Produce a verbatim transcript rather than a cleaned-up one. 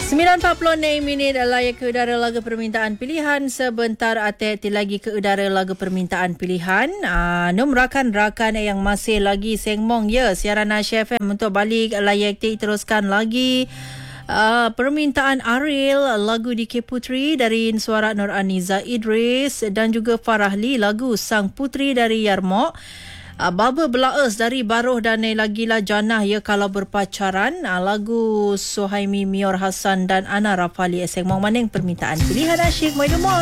sembilan empat puluh enam minit layak ke udara lagu permintaan pilihan. Sebentar hati-hati lagi ke udara lagu permintaan pilihan. Uh, Nom rakan-rakan yang masih lagi sengmong ya siaran Aisyah F M untuk balik layak teruskan lagi. Uh, permintaan Ariel lagu D K Putri dari suara Nur Aniza Idris dan juga Farahli lagu Sang Putri dari Yarmok. Uh, Baba Belaes dari Baruh dan lagilah Janah ya kalau berpacaran. Uh, lagu Suhaimi Mior Hassan dan Ana Rafali Eseng Maning permintaan pilihan asyik. Mai